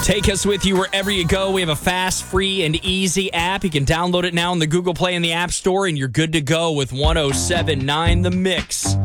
Take us with you wherever you go. We have a fast, free, and easy app. You can download it now in the Google Play and the App Store, and you're good to go with 107.9 The Mix.